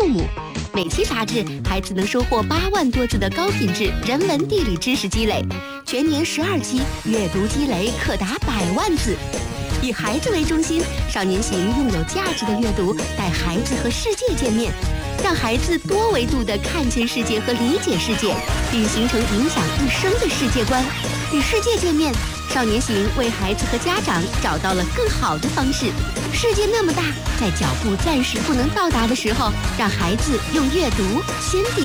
数目。每期杂志，孩子能收获8万多字的高品质人文地理知识积累，全年12期，阅读积累可达100万字。以孩子为中心，少年行用有价值的阅读带孩子和世界见面，让孩子多维度地看见世界和理解世界，并形成影响一生的世界观。与世界见面，少年行为孩子和家长找到了更好的方式。世界那么大，在脚步暂时不能到达的时候，让孩子用阅读先抵